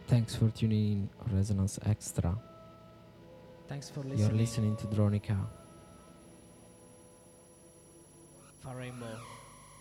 Thanks for tuning in Resonance Extra. Thanks for You're listening to Dronica. for Rainbow.